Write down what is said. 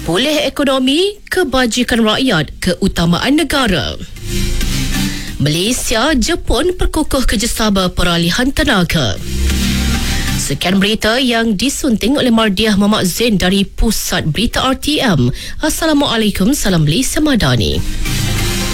Pulih ekonomi, kebajikan rakyat, keutamaan negara. Malaysia, Jepun perkukuh kerjasama peralihan tenaga. Sekian berita yang disunting oleh Mardiah Muhammad Zain dari Pusat Berita RTM. Assalamualaikum, salam Malaysia Madani.